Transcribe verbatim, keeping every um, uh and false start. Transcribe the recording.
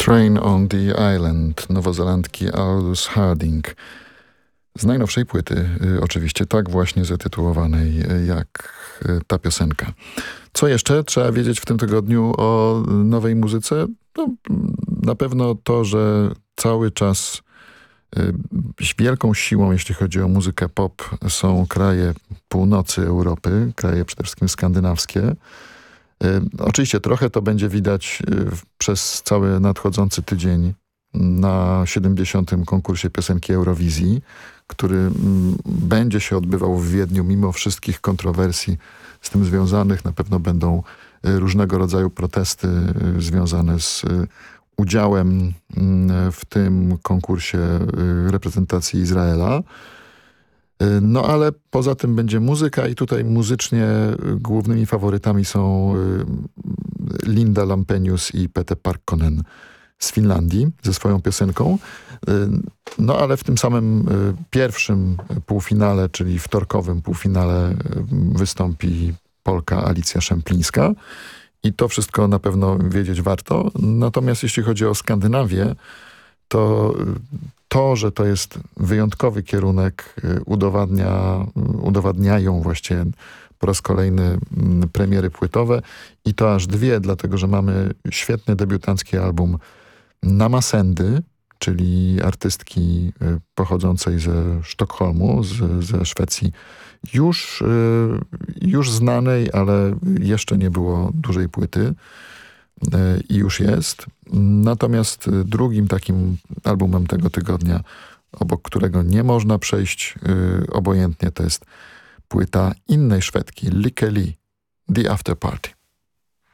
Train on the Island nowozelandki Aldous Harding. Z najnowszej płyty, y, oczywiście tak właśnie zatytułowanej y, jak y, ta piosenka. Co jeszcze trzeba wiedzieć w tym tygodniu o nowej muzyce? No, na pewno to, że cały czas y, wielką siłą, jeśli chodzi o muzykę pop, są kraje północy Europy, kraje przede wszystkim skandynawskie. Y, oczywiście trochę to będzie widać y, przez cały nadchodzący tydzień na siedemdziesiątym konkursie piosenki Eurowizji, który mm, będzie się odbywał w Wiedniu mimo wszystkich kontrowersji z tym związanych. Na pewno będą y, różnego rodzaju protesty y, związane z y, udziałem y, w tym konkursie y, reprezentacji Izraela. No ale poza tym będzie muzyka i tutaj muzycznie głównymi faworytami są Linda Lampenius i Pete Parkkonen z Finlandii ze swoją piosenką. No ale w tym samym pierwszym półfinale, czyli wtorkowym półfinale wystąpi Polka Alicja Szemplińska i to wszystko na pewno wiedzieć warto. Natomiast jeśli chodzi o Skandynawię, to to, że to jest wyjątkowy kierunek, udowadnia, udowadniają właściwie po raz kolejny premiery płytowe i to aż dwie, dlatego że mamy świetny debiutancki album Namasendy, czyli artystki pochodzącej ze Sztokholmu, z, ze Szwecji, już, już znanej, ale jeszcze nie było dużej płyty. I już jest. Natomiast drugim takim albumem tego tygodnia, obok którego nie można przejść yy, obojętnie, to jest płyta innej Szwedki, Lykke Li, The After Party.